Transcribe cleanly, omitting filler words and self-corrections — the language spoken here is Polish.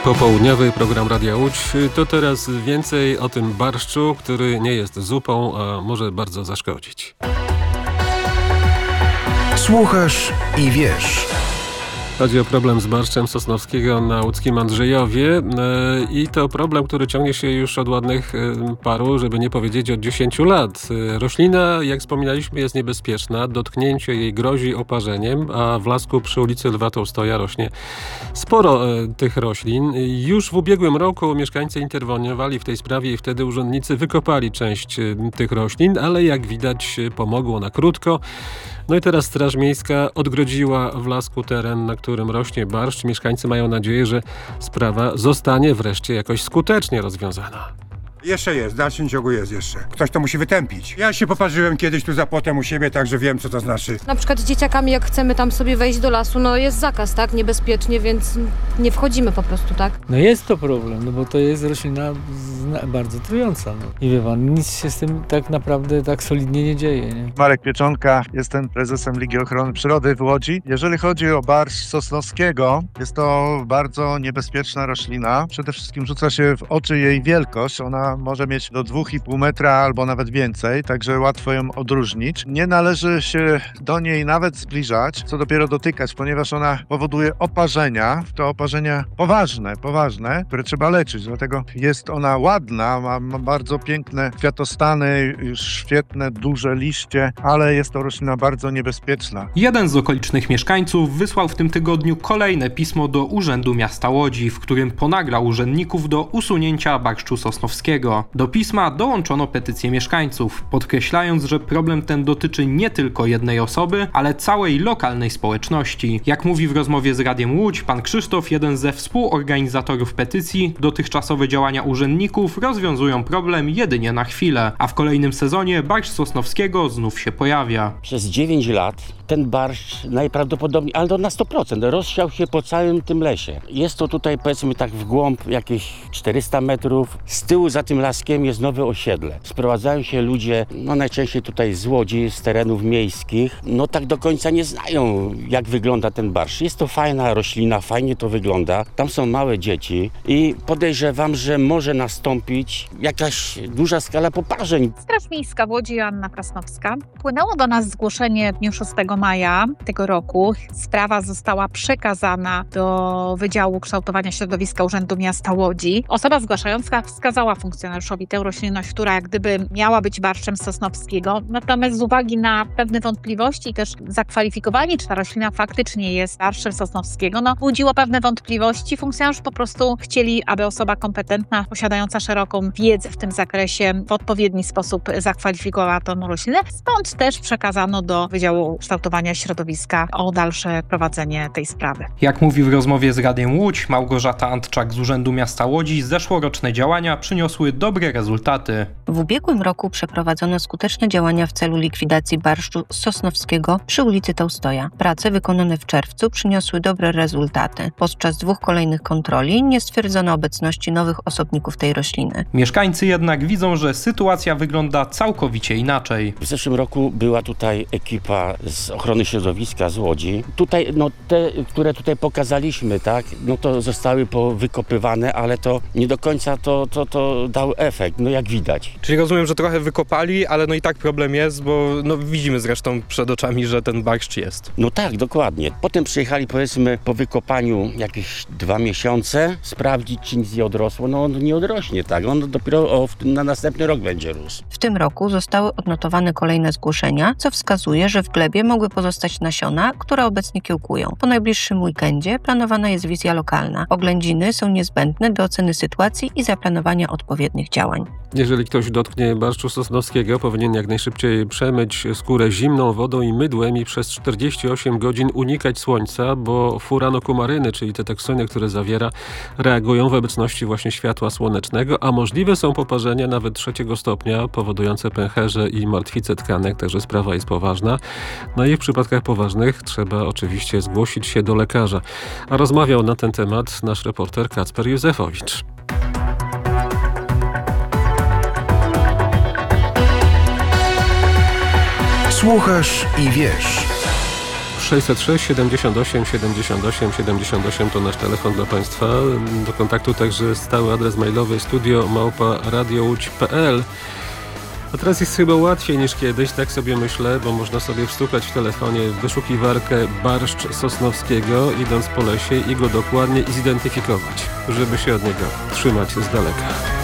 Popołudniowy program Radia Łódź. To teraz więcej o tym barszczu, który nie jest zupą, a może bardzo zaszkodzić. Słuchasz i wiesz. Chodzi o problem z barszczem Sosnowskiego na łódzkim Andrzejowie i to problem, który ciągnie się już od ładnych paru, żeby nie powiedzieć od 10 lat. Roślina, jak wspominaliśmy, jest niebezpieczna. Dotknięcie jej grozi oparzeniem, a w lasku przy ulicy Lwa Tołstoja rośnie sporo tych roślin. Już w ubiegłym roku mieszkańcy interweniowali w tej sprawie i wtedy urzędnicy wykopali część tych roślin, ale jak widać pomogło na krótko. No i teraz Straż Miejska odgrodziła w lasku teren, na którym rośnie barszcz. Mieszkańcy mają nadzieję, że sprawa zostanie wreszcie jakoś skutecznie rozwiązana. Jeszcze jest, w dalszym ciągu jest jeszcze. Ktoś to musi wytępić. Ja się poparzyłem kiedyś tu za płotem u siebie, także wiem, co to znaczy. Na przykład z dzieciakami, jak chcemy tam sobie wejść do lasu, no jest zakaz, tak? Niebezpiecznie, więc nie wchodzimy po prostu, tak? No jest to problem, no bo to jest roślina bardzo trująca. No. I wie pan, nic się z tym tak naprawdę tak solidnie nie dzieje. Nie? Marek Pieczonka, jestem prezesem Ligi Ochrony Przyrody w Łodzi. Jeżeli chodzi o barszcz Sosnowskiego, jest to bardzo niebezpieczna roślina. Przede wszystkim rzuca się w oczy jej wielkość. Ona może mieć do 2,5 metra albo nawet więcej, także łatwo ją odróżnić. Nie należy się do niej nawet zbliżać, co dopiero dotykać, ponieważ ona powoduje oparzenia. To oparzenia poważne, które trzeba leczyć. Dlatego jest ona ładna, ma bardzo piękne kwiatostany, świetne, duże liście, ale jest to roślina bardzo niebezpieczna. Jeden z okolicznych mieszkańców wysłał w tym tygodniu kolejne pismo do Urzędu Miasta Łodzi, w którym ponaglał urzędników do usunięcia barszczu sosnowskiego. Do pisma dołączono petycję mieszkańców, podkreślając, że problem ten dotyczy nie tylko jednej osoby, ale całej lokalnej społeczności. Jak mówi w rozmowie z Radiem Łódź pan Krzysztof, jeden ze współorganizatorów petycji, dotychczasowe działania urzędników rozwiązują problem jedynie na chwilę, a w kolejnym sezonie barszcz Sosnowskiego znów się pojawia. Przez 9 lat ten barszcz najprawdopodobniej, ale to na 100%, rozsiał się po całym tym lesie. Jest to tutaj, powiedzmy tak w głąb jakieś 400 metrów. Z tyłu za tym laskiem jest nowe osiedle. Sprowadzają się ludzie, najczęściej tutaj z Łodzi, z terenów miejskich. Tak do końca nie znają, jak wygląda ten barszcz. Jest to fajna roślina, fajnie to wygląda. Tam są małe dzieci i podejrzewam, że może nastąpić jakaś duża skala poparzeń. Straż Miejska w Łodzi, Joanna Krasnowska. Płynęło do nas zgłoszenie w dniu 6 maja tego roku. Sprawa została przekazana do Wydziału Kształtowania Środowiska Urzędu Miasta Łodzi. Osoba zgłaszająca wskazała funkcjonariuszowi tę roślinność, która jak gdyby miała być barszczem Sosnowskiego. Natomiast z uwagi na pewne wątpliwości i też zakwalifikowali, czy ta roślina faktycznie jest barszczem Sosnowskiego, budziło pewne wątpliwości. Funkcjonariusze po prostu chcieli, aby osoba kompetentna, posiadająca szeroką wiedzę w tym zakresie, w odpowiedni sposób zakwalifikowała tę roślinę. Stąd też przekazano do Wydziału Kształtowania Środowiska o dalsze prowadzenie tej sprawy. Jak mówi w rozmowie z Radiem Łódź Małgorzata Antczak z Urzędu Miasta Łodzi, zeszłoroczne działania przyniosły dobre rezultaty. W ubiegłym roku przeprowadzono skuteczne działania w celu likwidacji barszczu sosnowskiego przy ulicy Tołstoja. Prace wykonane w czerwcu przyniosły dobre rezultaty. Podczas 2 kolejnych kontroli nie stwierdzono obecności nowych osobników tej rośliny. Mieszkańcy jednak widzą, że sytuacja wygląda całkowicie inaczej. W zeszłym roku była tutaj ekipa z ochrony środowiska z Łodzi. Tutaj, te, które tutaj pokazaliśmy, tak, to zostały powykopywane, ale to nie do końca to dał efekt, jak widać. Czyli rozumiem, że trochę wykopali, ale i tak problem jest, bo widzimy zresztą przed oczami, że ten barszcz jest. Tak, dokładnie. Potem przyjechali, powiedzmy, po wykopaniu jakieś 2 miesiące, sprawdzić, czy nic nie odrosło. On nie odrośnie, tak. On dopiero na następny rok będzie rósł. W tym roku zostały odnotowane kolejne zgłoszenia, co wskazuje, że w glebie mogły pozostać nasiona, które obecnie kiełkują. Po najbliższym weekendzie planowana jest wizja lokalna. Oględziny są niezbędne do oceny sytuacji i zaplanowania odpowiednich działań. Jeżeli ktoś dotknie barszczu sosnowskiego, powinien jak najszybciej przemyć skórę zimną wodą i mydłem i przez 48 godzin unikać słońca, bo furanokumaryny, czyli te toksyny, które zawiera, reagują w obecności właśnie światła słonecznego, a możliwe są poparzenia nawet 3 stopnia, powodujące pęcherze i martwice tkanek, także sprawa jest poważna. I w przypadkach poważnych trzeba oczywiście zgłosić się do lekarza. A rozmawiał na ten temat nasz reporter Kacper Józefowicz. Słuchasz i wiesz. 606 78 78 78 to nasz telefon dla Państwa. Do kontaktu także stały adres mailowy studio@radiołódź.pl. A teraz jest chyba łatwiej niż kiedyś, tak sobie myślę, bo można sobie wstukać w telefonie w wyszukiwarkę barszcz sosnowskiego, idąc po lesie i go dokładnie zidentyfikować, żeby się od niego trzymać z daleka.